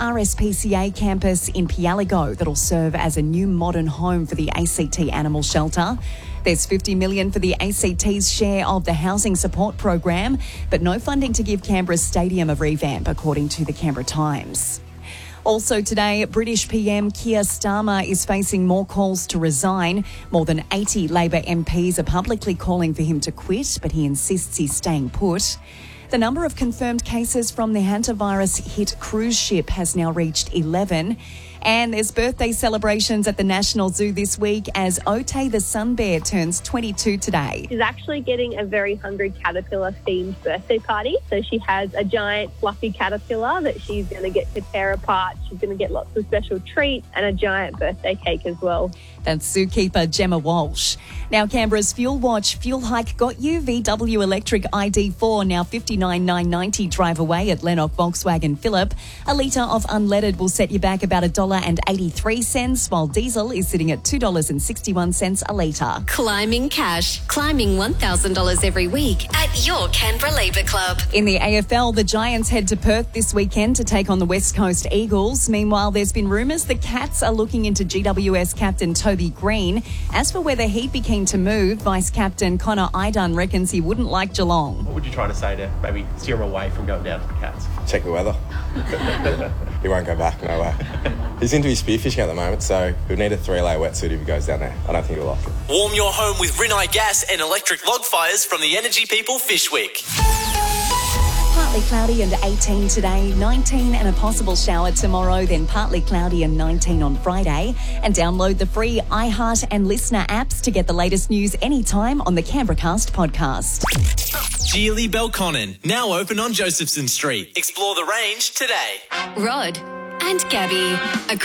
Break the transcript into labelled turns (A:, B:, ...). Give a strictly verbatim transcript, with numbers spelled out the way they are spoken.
A: R S P C A campus in Pialigo that'll serve as a new modern home for the A C T Animal Shelter. There's fifty million dollars for the A C T's share of the housing support program, but no funding to give Canberra's stadium a revamp, according to the Canberra Times. Also today, British P M Keir Starmer is facing more calls to resign. More than eighty Labor M Ps are publicly calling for him to quit, but he insists he's staying put. The number of confirmed cases from the hantavirus-hit cruise ship has now reached eleven. And there's birthday celebrations at the National Zoo this week as Otay the sun bear turns twenty-two today.
B: She's actually getting a very hungry caterpillar-themed birthday party. So she has a giant fluffy caterpillar that she's going to get to tear apart. She's going to get lots of special treats and a giant birthday cake as well.
A: That's zookeeper Gemma Walsh. Now, Canberra's Fuel Watch fuel hike got you. V W Electric I D four now fifty-nine thousand nine hundred ninety drive away at Lennox Volkswagen Phillip. A litre of unleaded will set you back about a dollar and eighty-three cents, while diesel is sitting at two dollars and sixty-one cents a litre.
C: Climbing cash. Climbing one thousand dollars every week at your Canberra Labour Club.
A: In the A F L, the Giants head to Perth this weekend to take on the West Coast Eagles. Meanwhile, there's been rumours the Cats are looking into G W S captain Toby Green. As for whether he'd be keen to move, Vice Captain Connor Idun reckons he wouldn't like Geelong.
D: What would you try to say to maybe steer him away from going down to the Cats?
E: Check the weather. He won't go back, no way. He's into his spearfishing at the moment, so he'll need a three-layer wetsuit if he goes down there. I don't think he'll like it.
F: Warm your home with Rinnai Gas and electric log fires from the Energy People Fish Week.
A: Partly cloudy and eighteen today, nineteen and a possible shower tomorrow, then partly cloudy and nineteen on Friday. And download the free iHeart and Listener apps to get the latest news anytime on the Canberra Cast podcast.
F: Geely Belconnen, now open on Josephson Street. Explore the range today.
C: Rod and Gabby. A